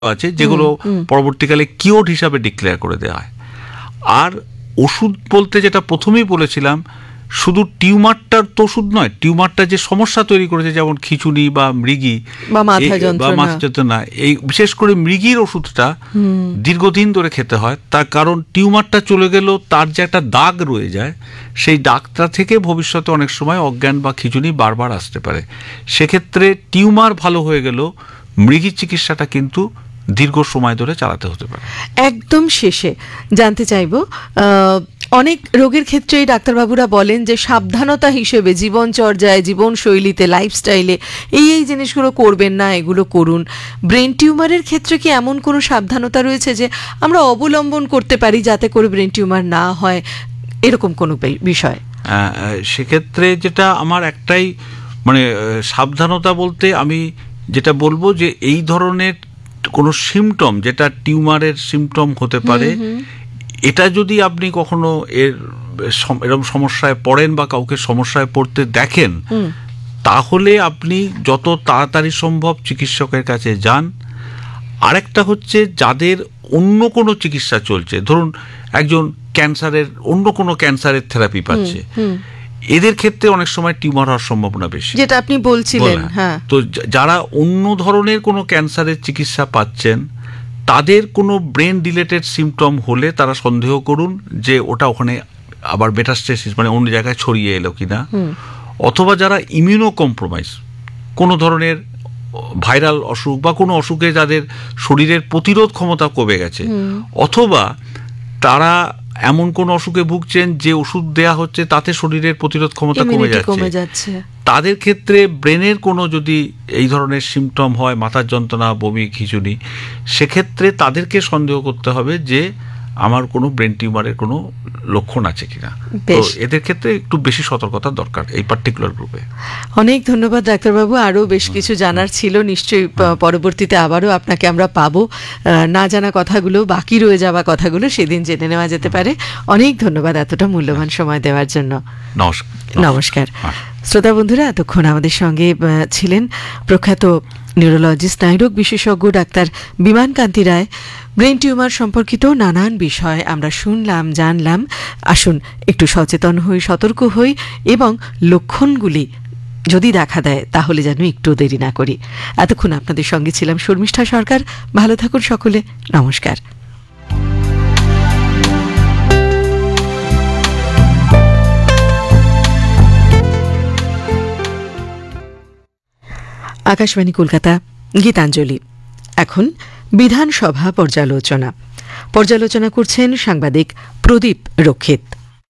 আছে যেগুলো পরবর্তীকালে কিওর হিসাবে ডিক্লেয়ার করে দেওয়া হয়। আর ওষুধ বলতে যেটা প্রথমেই বলেছিলাম, শুধু টিউমারটার তো ওষুধ নয়, টিউমারটা যে সমস্যা তৈরি করেছে যেমন খিঁচুনি বা মৃগী বা মাথা যন্ত্রণা, এই বিশেষ করে মৃগীর ওষুধটা দীর্ঘদিন ধরে খেতে হয়। তার কারণ টিউমারটা চলে গেল, তার যে একটা দাগ রয়ে যায়, সেই দাগটা থেকে ভবিষ্যতে অনেক সময় অজ্ঞান বা খিঁচুনি বারবার আসতে পারে। সেক্ষেত্রে টিউমার ভালো হয়ে গেল, মৃগীর চিকিৎসাটা কিন্তু দীর্ঘ সময় ধরে চালাতে হতে পারে। একদম শেষে জানতে চাইব, অনেক রোগের ক্ষেত্রেই ডাক্তারবাবুরা বলেন যে সাবধানতা হিসেবে জীবনচর্যায়, জীবনশৈলীতে, লাইফস্টাইলে এই জিনিসগুলো করবেন না, এগুলো করুন। ব্রেন টিউমারের ক্ষেত্রে কি এমন কোনো সাবধানতা রয়েছে যে আমরা অবলম্বন করতে পারি যাতে করে ব্রেন টিউমার না হয়, এরকম কোনো বিষয়? সেক্ষেত্রে যেটা আমার একটাই সাবধানতা বলতে আমি যেটা বলবো যে এই ধরনের কোনো সিমটম যেটা টিউমারের সিমটম হতে পারে, এটা যদি আপনি কখনো এরকম সমস্যায় পড়েন বা কাউকে সমস্যায় পড়তে দেখেন, তাহলে আপনি যত তাড়াতাড়ি সম্ভব চিকিৎসকের কাছে যান। আরেকটা হচ্ছে, যাদের অন্য কোনো চিকিৎসা চলছে, ধরুন একজন অন্য কোনো ক্যান্সারের থেরাপি পাচ্ছে, এদের ক্ষেত্রে অনেক সময় টিউমার হওয়ার সম্ভাবনা বেশি, যেটা আপনি বলছিলেন। তো যারা অন্য ধরনের কোনো ক্যান্সারের চিকিৎসা পাচ্ছেন, তাদের কোনো ব্রেন রিলেটেড সিমটম হলে তারা সন্দেহ করুন যে ওটা ওখানে আবার মেটাস্টেসিস অন্য জায়গায় ছড়িয়ে এলো কিনা। অথবা যারা ইমিউনো কম্প্রোমাইজ, কোনো ধরনের ভাইরাল অসুখ বা কোনো অসুখে যাদের শরীরের প্রতিরোধ ক্ষমতা কমে গেছে, অথবা তারা এমন কোন অসুখে ভুগছেন যে ওষুধ দেয়া হচ্ছে তাতে শরীরের প্রতিরোধ ক্ষমতা কমে যাচ্ছে, তাদের ক্ষেত্রে ব্রেনের কোনো যদি এই ধরনের সিমটম হয়, মাথার যন্ত্রণা, বমি, খিঁচুনি, সেক্ষেত্রে তাদেরকে সন্দেহ করতে হবে যে আমার কোনো ব্রেন টিউমারের কোনো লক্ষণ আছে কিনা। তো এদের ক্ষেত্রে একটু বেশি সতর্কতা দরকার এই পার্টিকুলার গ্রুপে। অনেক ধন্যবাদ ডাক্তারবাবু, আরও বেশ কিছু জানার ছিল, নিশ্চয়ই পরবর্তীতে আবারও আপনাকে আমরা পাবো। না জানা কথাগুলো, বাকি রয়ে যাওয়া কথাগুলো সেদিন জেনে নেওয়া যেতে পারে। অনেক ধন্যবাদ এতটা মূল্যবান সময় দেওয়ার জন্য। নমস্কার। শ্রোতা বন্ধুরা, এতক্ষণ আমাদের সঙ্গে ছিলেন প্রখ্যাত নিউরোলজিস্ট, স্নায়ুরোগ বিশেষজ্ঞ ডাক্তার বিমান কান্তি রায়। ব্রেন টিউমার সম্পর্কিত নানান বিষয় আমরা শুনলাম, জানলাম। আসুন একটু সচেতন হই, সতর্ক হই, এবং লক্ষণগুলি যদি দেখা দেয় তাহলে যেন একটু দেরি না করি। এতক্ষণ আপনাদের সঙ্গে ছিলাম শর্মিষ্ঠা সরকার। ভালো থাকুন সকলে। নমস্কার। আকাশবাণী কলকাতা, গীতাঞ্জলি। এখন বিধানসভা পর্যালোচনা করছেন সাংবাদিক প্রদীপ রক্ষিত।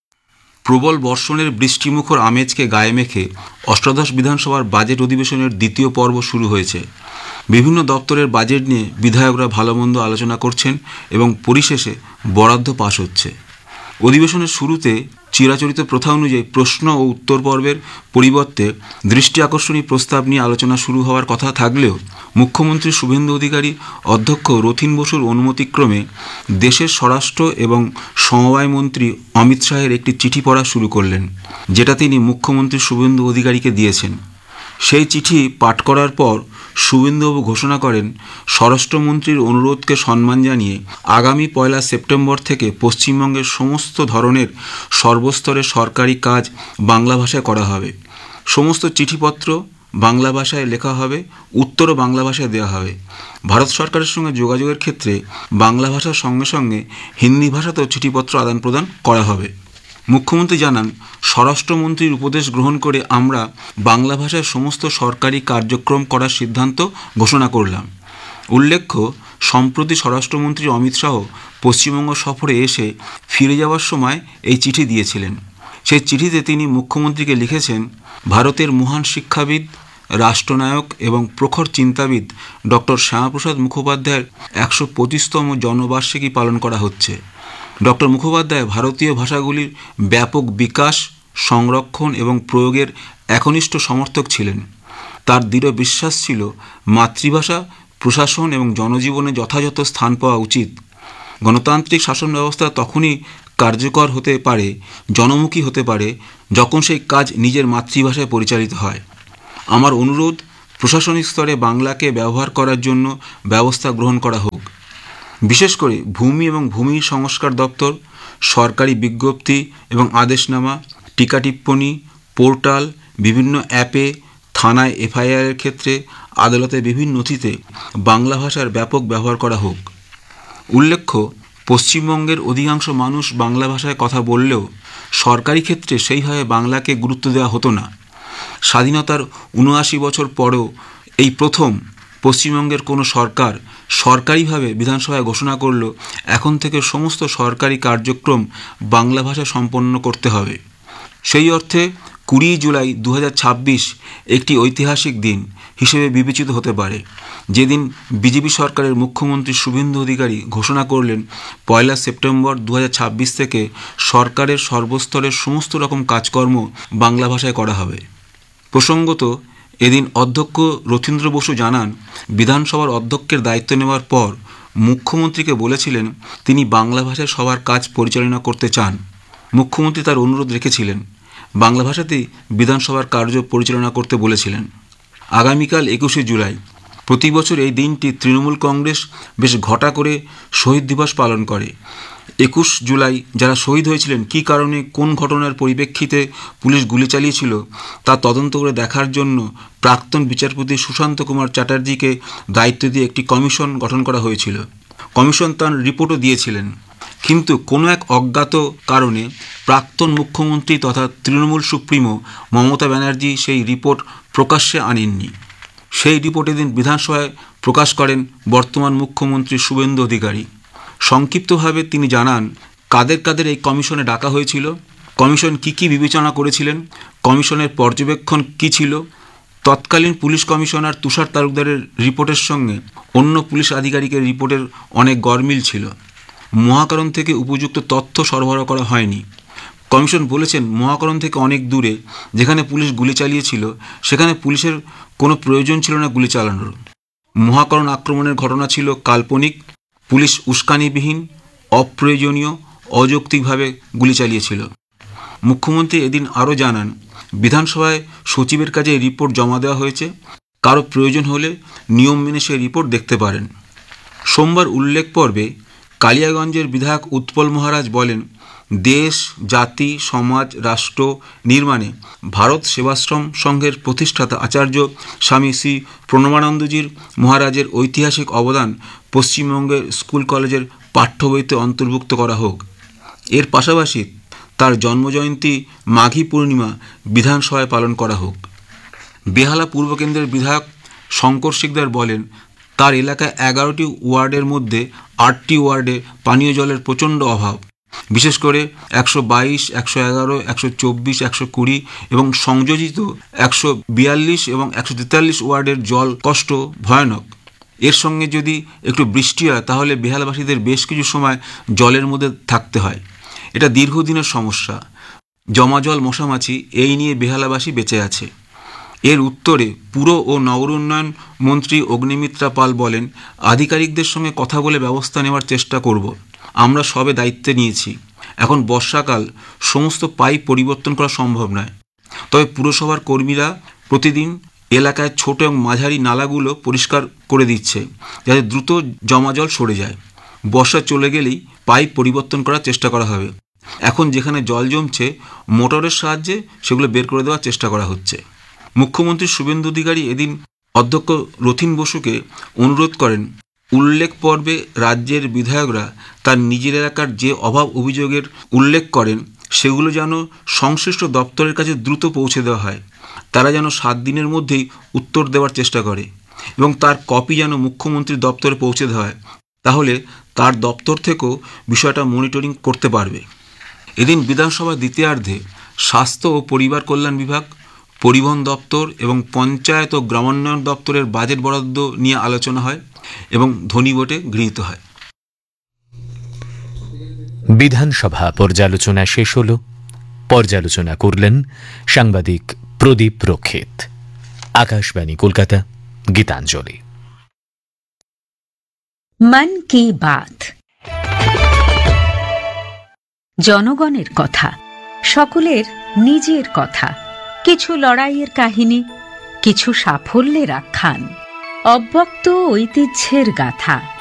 প্রবল বর্ষণের বৃষ্টিমুখর আমেজকে গায়ে মেখে অষ্টাদশ বিধানসভার বাজেট অধিবেশনের দ্বিতীয় পর্ব শুরু হয়েছে। বিভিন্ন দপ্তরের বাজেট নিয়ে বিধায়করা ভালো মন্দ আলোচনা করছেন এবং পরিশেষে বরাদ্দ পাশ হচ্ছে। অধিবেশনের শুরুতে চিরাচরিত প্রথা অনুযায়ী প্রশ্ন ও উত্তর পর্বের পরিবর্তে দৃষ্টি আকর্ষণী প্রস্তাব নিয়ে আলোচনা শুরু হওয়ার কথা থাকলেও মুখ্যমন্ত্রী শুভেন্দু অধিকারী অধ্যক্ষ রথীন বসুর অনুমতিক্রমে দেশের স্বরাষ্ট্র এবং সমবায় মন্ত্রী অমিত শাহের একটি চিঠি পড়া শুরু করলেন, যেটা তিনি মুখ্যমন্ত্রী শুভেন্দু অধিকারীকে দিয়েছেন। সেই চিঠি পাঠ করার পর শুভেন্দুবাবু ঘোষণা করেন, স্বরাষ্ট্রমন্ত্রীর অনুরোধকে সম্মান জানিয়ে আগামী 1 সেপ্টেম্বর থেকে পশ্চিমবঙ্গের সমস্ত ধরনের সর্বস্তরের সরকারি কাজ বাংলা ভাষায় করা হবে। সমস্ত চিঠিপত্র বাংলা ভাষায় লেখা হবে, উত্তরও বাংলা ভাষায় দেওয়া হবে। ভারত সরকারের সঙ্গে যোগাযোগের ক্ষেত্রে বাংলা ভাষার সঙ্গে সঙ্গে হিন্দি ভাষাতেও চিঠিপত্র আদান প্রদান করা হবে। মুখ্যমন্ত্রী জানান, স্বরাষ্ট্রমন্ত্রীর উপদেশ গ্রহণ করে আমরা বাংলা ভাষায় সমস্ত সরকারি কার্যক্রম করার সিদ্ধান্ত ঘোষণা করলাম। উল্লেখ্য, সম্প্রতি স্বরাষ্ট্রমন্ত্রী অমিত শাহ পশ্চিমবঙ্গ সফরে এসে ফিরে যাওয়ার সময় এই চিঠি দিয়েছিলেন। সেই চিঠিতে তিনি মুখ্যমন্ত্রীকে লিখেছেন, ভারতের মহান শিক্ষাবিদ, রাষ্ট্রনায়ক এবং প্রখর চিন্তাবিদ ডক্টর শ্যামাপ্রসাদ মুখোপাধ্যায়ের 125তম জন্মবার্ষিকী পালন করা হচ্ছে। ডক্টর মুখোপাধ্যায় ভারতীয় ভাষাগুলির ব্যাপক বিকাশ, সংরক্ষণ এবং প্রয়োগের একনিষ্ঠ সমর্থক ছিলেন। তার দৃঢ় বিশ্বাস ছিল মাতৃভাষা প্রশাসন এবং জনজীবনে যথাযথ স্থান পাওয়া উচিত। গণতান্ত্রিক শাসন ব্যবস্থা তখনই কার্যকর হতে পারে, জনমুখী হতে পারে, যখন সেই কাজ নিজের মাতৃভাষায় পরিচালিত হয়। আমার অনুরোধ, প্রশাসনিক স্তরে বাংলাকে ব্যবহার করার জন্য ব্যবস্থা গ্রহণ করা হোক। বিশেষ করে ভূমি এবং ভূমি সংস্কার দপ্তর, সরকারি বিজ্ঞপ্তি এবং আদেশনামা, টিকা টিপ্পনী, পোর্টাল, বিভিন্ন অ্যাপে, থানায় এফআইআরের ক্ষেত্রে, আদালতে বিভিন্ন নথিতে বাংলা ভাষার ব্যাপক ব্যবহার করা হোক। উল্লেখ্য, পশ্চিমবঙ্গের অধিকাংশ মানুষ বাংলা ভাষায় কথা বললেও সরকারি ক্ষেত্রে সেইভাবে বাংলাকে গুরুত্ব দেওয়া হতো না। স্বাধীনতার ৭৯ বছর পরেও এই প্রথম পশ্চিমবঙ্গের কোনো সরকার সরকারিভাবে বিধানসভায় ঘোষণা করল এখন থেকে সমস্ত সরকারি কার্যক্রম বাংলা ভাষা সম্পন্ন করতে হবে। সেই অর্থে 20 জুলাই 2026 একটি ঐতিহাসিক দিন হিসেবে বিবেচিত হতে পারে, যেদিন বিজেপি সরকারের মুখ্যমন্ত্রী শুভেন্দু অধিকারী ঘোষণা করলেন 1 সেপ্টেম্বর 2026 থেকে সরকারের সর্বস্তরের সমস্ত রকম কাজকর্ম বাংলা ভাষায় করা হবে। প্রসঙ্গত, এদিন অধ্যক্ষ রথীন্দ্র বসু জানান, বিধানসভার অধ্যক্ষের দায়িত্ব নেওয়ার পর মুখ্যমন্ত্রীকে বলেছিলেন তিনি বাংলা ভাষায় সবার কাজ পরিচালনা করতে চান। মুখ্যমন্ত্রী তার অনুরোধ রেখেছিলেন, বাংলা ভাষাতেই বিধানসভার কার্য পরিচালনা করতে বলেছিলেন। আগামীকাল 21 জুলাই। প্রতি বছর এই দিনটি তৃণমূল কংগ্রেস বেশ ঘটা করে শহীদ দিবস পালন করে। 21 জুলাই যারা শহীদ হয়েছিলেন, কী কারণে, কোন ঘটনার পরিপ্রেক্ষিতে পুলিশ গুলি চালিয়েছিল তা তদন্ত করে দেখার জন্য প্রাক্তন বিচারপতি সুশান্ত কুমার চ্যাটার্জিকে দায়িত্ব দিয়ে একটি কমিশন গঠন করা হয়েছিল। কমিশন তার রিপোর্টও দিয়েছিলেন, কিন্তু কোনো এক অজ্ঞাত কারণে প্রাক্তন মুখ্যমন্ত্রী তথা তৃণমূল সুপ্রিমো মমতা ব্যানার্জি সেই রিপোর্ট প্রকাশ্যে আনেননি। সেই রিপোর্ট এদিন বিধানসভায় প্রকাশ করেন বর্তমান মুখ্যমন্ত্রী শুভেন্দু অধিকারী। সংক্ষিপ্তভাবে তিনি জানান কাদের কাদের এই কমিশনে ডাকা হয়েছিল, কমিশন কি কি বিবেচনা করেছিলেন, কমিশনের পর্যবেক্ষণ কি ছিল। তৎকালীন পুলিশ কমিশনার তুষার তালুকদারের রিপোর্টের সঙ্গে অন্য পুলিশ আধিকারিকের রিপোর্টের অনেক গরমিল ছিল। মহাকারণ থেকে উপযুক্ত তথ্য সরবরাহ করা হয়নি। কমিশন বলেছেন, মহাকারণ থেকে অনেক দূরে যেখানে পুলিশ গুলি চালিয়েছিল সেখানে পুলিশের কোনো প্রয়োজন ছিল না গুলি চালানোর। মহাকারণ আক্রমণের ঘটনা ছিল কাল্পনিক, পুলিশ উস্কানিবিহীন, অপ্রয়োজনীয়, অযৌক্তিকভাবে গুলি চালিয়েছিল। মুখ্যমন্ত্রী এদিন আরও জানান, বিধানসভায় সচিবের কাছে এই রিপোর্ট জমা দেওয়া হয়েছে, কারো প্রয়োজন হলে নিয়ম মেনে সেই রিপোর্ট দেখতে পারেন। সোমবার উল্লেখ পর্বে কালিয়াগঞ্জের বিধায়ক উৎপল মহারাজ বলেন, দেশ, জাতি, সমাজ, রাষ্ট্র নির্মাণে ভারত সেবাশ্রম সংঘের প্রতিষ্ঠাতা আচার্য স্বামী শ্রী প্রণবানন্দজির মহারাজের ঐতিহাসিক অবদান পশ্চিমবঙ্গের স্কুল কলেজের পাঠ্য বইতে অন্তর্ভুক্ত করা হোক। এর পাশাপাশি তার জন্মজয়ন্তী মাঘী পূর্ণিমা বিধানসভায় পালন করা হোক। বেহালা পূর্ব কেন্দ্রের বিধায়ক শঙ্কর শিকদার বলেন, তার এলাকায় 11টি ওয়ার্ডের মধ্যে 8টি ওয়ার্ডে পানীয় জলের প্রচণ্ড অভাব। বিশেষ করে 122, 111, 124, 120 এবং সংযোজিত 142 এবং 143 ওয়ার্ডের জল কষ্ট ভয়ানক। এর সঙ্গে যদি একটু বৃষ্টি হয় তাহলে বেহালাবাসীদের বেশ কিছু সময় জলের মধ্যে থাকতে হয়। এটা দীর্ঘদিনের সমস্যা। জমা জল, মশামাছি, এই নিয়ে বেহালাবাসী বেঁচে আছে। এর উত্তরে পুর ও নগর উন্নয়ন মন্ত্রী অগ্নিমিত্রা পাল বলেন, আধিকারিকদের সঙ্গে কথা বলে ব্যবস্থা নেওয়ার চেষ্টা করব। আমরা সবে দায়িত্বে নিয়েছি। এখন বর্ষাকাল, সমস্ত পাইপ পরিবর্তন করা সম্ভব নয়। তবে পুরসভার কর্মীরা প্রতিদিন এলাকায় ছোট এবং মাঝারি নালাগুলো পরিষ্কার করে দিচ্ছে, যাতে দ্রুত জমা জল সরে যায়। বর্ষা চলে গেলেই পাইপ পরিবর্তন করার চেষ্টা করা হবে। এখন যেখানে জল জমছে মোটরের সাহায্যে সেগুলো বের করে দেওয়ার চেষ্টা করা হচ্ছে। মুখ্যমন্ত্রী শুভেন্দু অধিকারী এদিন অধ্যক্ষ রথীন বসুকে অনুরোধ করেন, উল্লেখ পর্বে রাজ্যের বিধায়করা তার নিজের এলাকার যে অভাব অভিযোগের উল্লেখ করেন সেগুলো যেন সংশ্লিষ্ট দপ্তরের কাছে দ্রুত পৌঁছে দেওয়া হয়। তারা যেন 7 দিনের মধ্যেই উত্তর দেওয়ার চেষ্টা করে এবং তার কপি যেন মুখ্যমন্ত্রীর দপ্তরে পৌঁছে দেওয়া হয়। তাহলে তার দপ্তর থেকেও বিষয়টা মনিটরিং করতে পারবে। এদিন বিধানসভার দ্বিতীয়ার্ধে স্বাস্থ্য ও পরিবার কল্যাণ বিভাগ, পরিবহন দপ্তর এবং পঞ্চায়েত ও গ্রামোন্নয়ন দপ্তরের বাজেট বরাদ্দ নিয়ে আলোচনা হয় এবং ধ্বনিভোটে গৃহীত হয়। বিধানসভা পর্যালোচনা শেষ হল। পর্যালোচনা করলেন সাংবাদিক প্রদীপ রক্ষিত। আকাশবাণী কলকাতা, গীতাঞ্জলি। মন কি বাত, জনগণের কথা, সকলের নিজের কথা, কিছু লড়াইয়ের কাহিনী, কিছু সাফল্যের আখ্যান, অব্যক্ত ঐতিহ্যের গাথা।